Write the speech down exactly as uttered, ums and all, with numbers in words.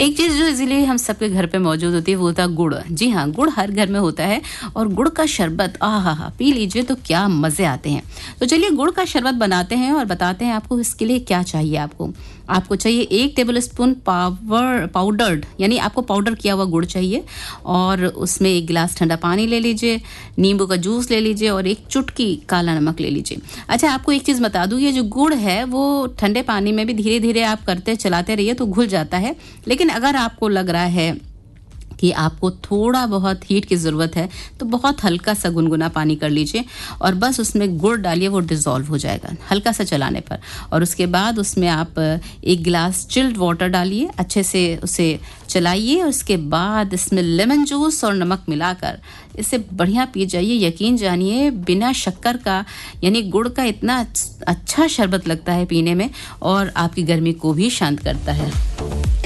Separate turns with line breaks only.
एक चीज़ जो इज़िली हम सबके घर पे मौजूद होती है वो होता है गुड़। जी हाँ, गुड़ हर घर में होता है और गुड़ का शरबत आहा-हा पी लीजिए तो क्या मज़े आते हैं। तो चलिए गुड़ का शरबत बनाते हैं और बताते हैं आपको इसके लिए क्या चाहिए आपको। आपको चाहिए एक टेबलस्पून पावर पाउडर्ड यानी आपको पाउडर किया हुआ गुड़ चाहिए और उसमें एक गिलास ठंडा पानी ले लीजिए, नींबू का जूस ले लीजिए और एक चुटकी काला नमक ले लीजिए। अच्छा, आपको एक चीज़ बता दूँ, ये जो गुड़ है वो ठंडे पानी में भी धीरे-धीरे आप करते चलाते रहिए तो घुल जाता है। लेकिन अगर आपको लग रहा है कि आपको थोड़ा बहुत हीट की ज़रूरत है तो बहुत हल्का सा गुनगुना पानी कर लीजिए और बस उसमें गुड़ डालिए, वो डिज़ोल्व हो जाएगा हल्का सा चलाने पर। और उसके बाद उसमें आप एक गिलास चिल्ड वाटर डालिए, अच्छे से उसे चलाइए और उसके बाद इसमें लेमन जूस और नमक मिलाकर इसे बढ़िया पी जाइए। यकीन जानिए बिना शक्कर का यानी गुड़ का इतना अच्छा शरबत लगता है पीने में और आपकी गर्मी को भी शांत करता है।